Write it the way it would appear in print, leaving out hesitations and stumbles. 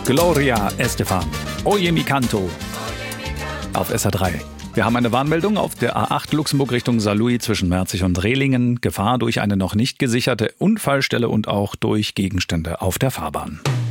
Gloria Estefan, Oye mi canto auf SR3. Wir haben eine Warnmeldung auf der A8 Luxemburg Richtung Saarlouis zwischen Merzig und Rehlingen. Gefahr durch eine noch nicht gesicherte Unfallstelle und auch durch Gegenstände auf der Fahrbahn.